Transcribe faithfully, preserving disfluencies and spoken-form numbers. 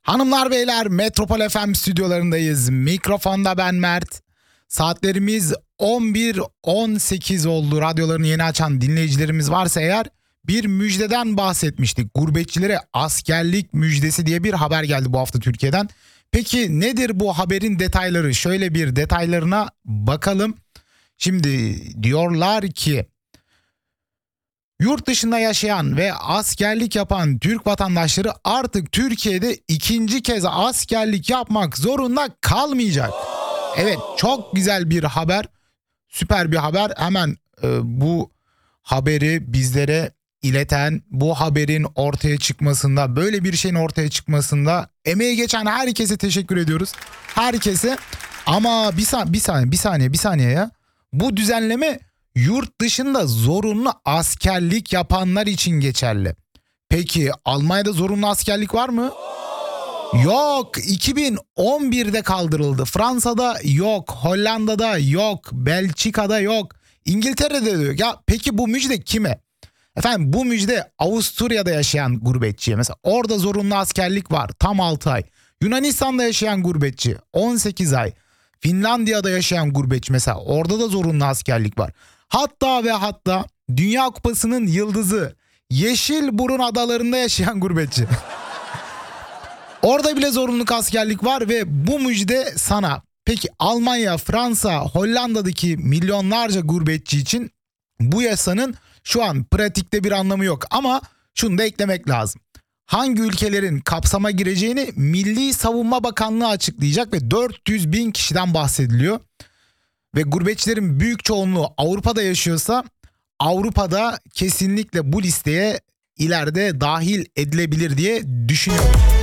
Hanımlar beyler, Metropol F M stüdyolarındayız. Mikrofonda ben Mert. Saatlerimiz on bir on sekiz oldu. Radyolarını yeni açan dinleyicilerimiz varsa eğer, bir müjdeden bahsetmiştik. Gurbetçilere askerlik müjdesi diye bir haber geldi bu hafta Türkiye'den. Peki nedir bu haberin detayları? Şöyle bir detaylarına bakalım. Şimdi diyorlar ki yurt dışında yaşayan ve askerlik yapan Türk vatandaşları artık Türkiye'de ikinci kez askerlik yapmak zorunda kalmayacak. Evet, çok güzel bir haber, süper bir haber. Hemen e, bu haberi bizlere ileten, bu haberin ortaya çıkmasında, böyle bir şeyin ortaya çıkmasında emeği geçen herkese teşekkür ediyoruz. Herkese. Ama bir, sa- bir saniye, bir saniye, bir saniye ya. Bu düzenleme yurt dışında zorunlu askerlik yapanlar için geçerli. Peki Almanya'da zorunlu askerlik var mı? Yok. iki bin on birde kaldırıldı. Fransa'da yok. Hollanda'da yok. Belçika'da yok. İngiltere'de de yok. Ya peki bu müjde kime? Efendim bu müjde Avusturya'da yaşayan gurbetçiye. Mesela orada zorunlu askerlik var. Tam altı ay. Yunanistan'da yaşayan gurbetçi on sekiz ay. Finlandiya'da yaşayan gurbetçi mesela, orada da zorunlu askerlik var. Hatta ve hatta Dünya Kupası'nın yıldızı Yeşilburun adalarında yaşayan gurbetçi. Orada bile zorunlu askerlik var ve bu müjde sana. Peki Almanya, Fransa, Hollanda'daki milyonlarca gurbetçi için bu yasanın şu an pratikte bir anlamı yok. Ama şunu da eklemek lazım. Hangi ülkelerin kapsama gireceğini Milli Savunma Bakanlığı açıklayacak ve dört yüz bin kişiden bahsediliyor. Ve gurbetçilerin büyük çoğunluğu Avrupa'da yaşıyorsa Avrupa'da kesinlikle bu listeye ileride dahil edilebilir diye düşünüyorum.